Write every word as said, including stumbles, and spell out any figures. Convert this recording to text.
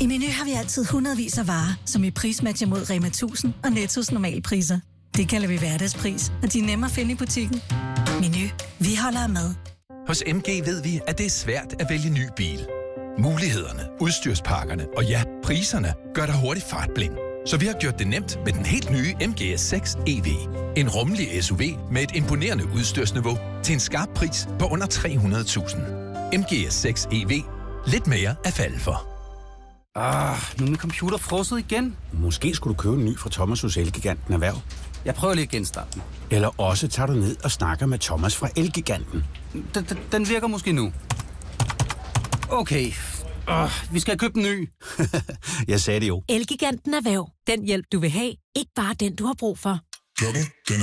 Meny har vi altid hundredvis af varer, som i prismatcher mod Rema tusind og Nettos normale priser. Det kalder vi hverdagspris, og de er nemme at finde i butikken. Meny. Vi holder af mad. Hos M G ved vi, at det er svært at vælge ny bil. Mulighederne, udstyrspakkerne og ja, priserne gør dig hurtigt fartblind. Så vi har gjort det nemt med den helt nye M G S seks E V. En rummelig S U V med et imponerende udstyrsniveau til en skarp pris på under tre hundrede tusind. M G S seks E V. Lidt mere at falde for. Ah, nu er min computer frosset igen. Måske skulle du købe en ny fra Thomas hos Elgiganten Erhverv. Jeg prøver lige at genstarte den. Eller også tager du ned og snakker med Thomas fra Elgiganten. Den, den, den virker måske nu. Okay. Uh, vi skal købe en ny. Jeg sagde det jo. Elgiganten Erhverv. Den hjælp, du vil have. Ikke bare den, du har brug for.